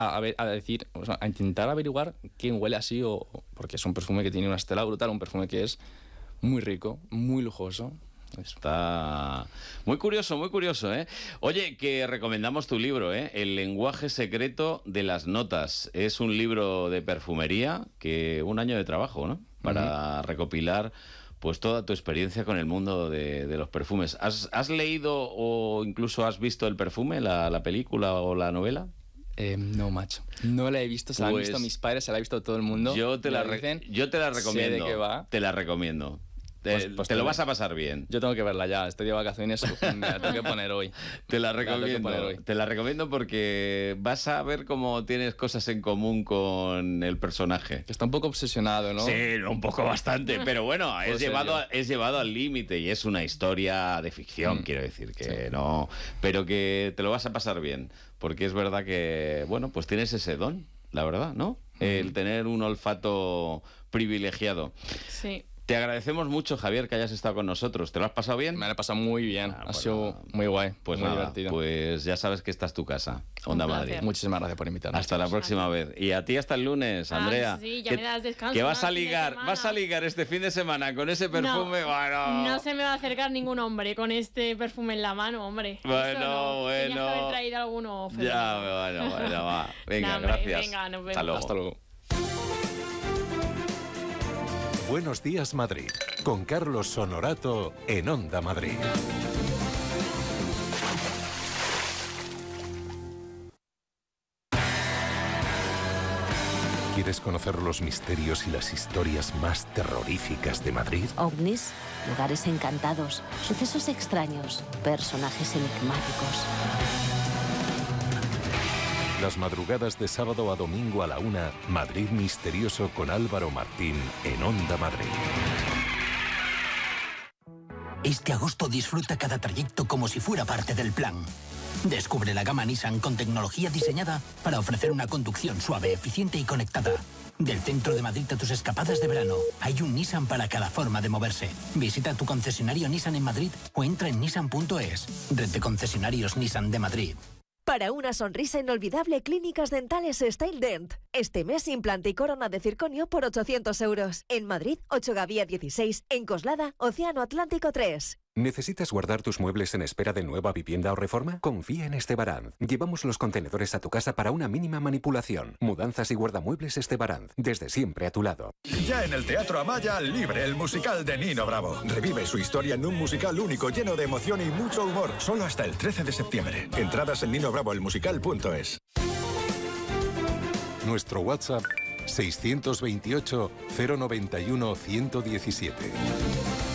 a decir, o sea, a intentar averiguar quién huele así, porque es un perfume que tiene una estela brutal, un perfume que es muy rico, muy lujoso. Está muy curioso, ¿eh? Oye, que recomendamos tu libro, ¿eh? El lenguaje secreto de las notas. Es un libro de perfumería que un año de trabajo, ¿no? Para recopilar pues toda tu experiencia con el mundo de los perfumes. ¿Has leído o incluso has visto El perfume, la película o la novela? No, macho. No la he visto, se la han visto mis padres, se la ha visto todo el mundo. Yo te la recomiendo. Sé de qué va. Te la recomiendo. Pues te lo vas a pasar bien. Yo tengo que verla ya, estoy de vacaciones, me la tengo que poner hoy. Te la recomiendo porque vas a ver cómo tienes cosas en común con el personaje. Que está un poco obsesionado, ¿no? Sí, un poco bastante, pero bueno, es llevado al límite y es una historia de ficción, quiero decir, que no... Pero que te lo vas a pasar bien, porque es verdad que, bueno, pues tienes ese don, la verdad, ¿no? El tener un olfato privilegiado. Sí. Te agradecemos mucho, Javier, que hayas estado con nosotros. ¿Te lo has pasado bien? Me lo he pasado muy bien. Ha sido muy guay, pues muy nada, divertido. Pues ya sabes que esta es tu casa, Onda Madrid. Muchísimas gracias por invitarme. Hasta la próxima vez. Y a ti hasta el lunes, Andrea. Sí, ya me das descanso. Que vas a ligar este fin de semana con ese perfume. No se me va a acercar ningún hombre con este perfume en la mano, hombre. Bueno. Tenías que haber traído alguno. Ya, bueno, va. Venga, gracias. Venga, nos vemos. Hasta luego. Buenos días, Madrid, con Carlos Honorato en Onda Madrid. ¿Quieres conocer los misterios y las historias más terroríficas de Madrid? OVNIs, lugares encantados, sucesos extraños, personajes enigmáticos. Las madrugadas de sábado a domingo a la 1, Madrid Misterioso con Álvaro Martín en Onda Madrid. Este agosto disfruta cada trayecto como si fuera parte del plan. Descubre la gama Nissan con tecnología diseñada para ofrecer una conducción suave, eficiente y conectada. Del centro de Madrid a tus escapadas de verano, hay un Nissan para cada forma de moverse. Visita tu concesionario Nissan en Madrid o entra en nissan.es. Red de concesionarios Nissan de Madrid. Para una sonrisa inolvidable, Clínicas Dentales Style Dent. Este mes, implante y corona de circonio por 800 euros. En Madrid, 8 Gavía 16. En Coslada, Océano Atlántico 3. ¿Necesitas guardar tus muebles en espera de nueva vivienda o reforma? Confía en Estebaranz. Llevamos los contenedores a tu casa para una mínima manipulación. Mudanzas y guardamuebles Estebaranz. Desde siempre a tu lado. Ya en el Teatro Amaya, Libre, el musical de Nino Bravo. Revive su historia en un musical único, lleno de emoción y mucho humor. Solo hasta el 13 de septiembre. Entradas en ninobravoelmusical.es. Nuestro WhatsApp 628 091 117.